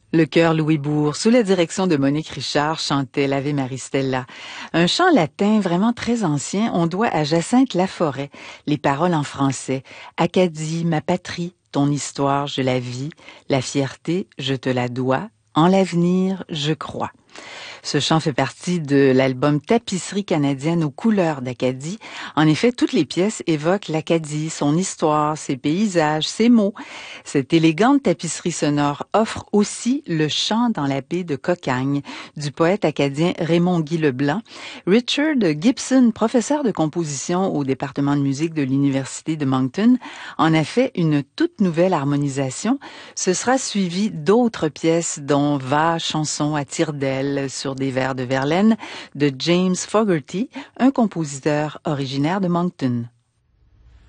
Le chœur Louis Bourg, sous la direction de Monique Richard, chantait l'Ave Maristella. Un chant latin vraiment très ancien, on doit à Jacinthe Laforêt. Les paroles en français. Acadie, ma patrie, ton histoire, je la vis. La fierté, je te la dois. En l'avenir, je crois. Ce chant fait partie de l'album Tapisserie canadienne aux couleurs d'Acadie. En effet, toutes les pièces évoquent l'Acadie, son histoire, ses paysages, ses mots. Cette élégante tapisserie sonore offre aussi le chant dans la baie de Cocagne du poète acadien Raymond-Guy Leblanc. Richard Gibson, professeur de composition au département de musique de l'Université de Moncton, en a fait une toute nouvelle harmonisation. Ce sera suivi d'autres pièces dont Va, chanson à tire-d'aile sur des vers de Verlaine de James Fogerty, un compositeur originaire de Moncton.